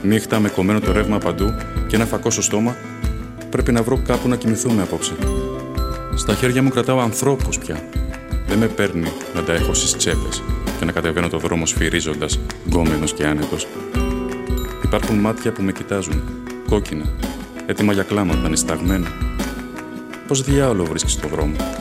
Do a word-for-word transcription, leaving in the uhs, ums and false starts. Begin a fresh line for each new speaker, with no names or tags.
Νύχτα με κομμένο το ρεύμα παντού και ένα φακό στο στόμα, πρέπει να βρω κάπου να κοιμηθούμε απόψε. Στα χέρια μου κρατάω ανθρώπους πια. Δεν με παίρνει να τα έχω στις τσέπες και να κατεβαίνω το δρόμο σφυρίζοντας, γκόμενος και άνετος. Υπάρχουν μάτια που με κοιτάζουν, κόκκινα, έτοιμα για κλάματα, νησταγμένα. Πώς διάολο βρίσκεις το δρόμο?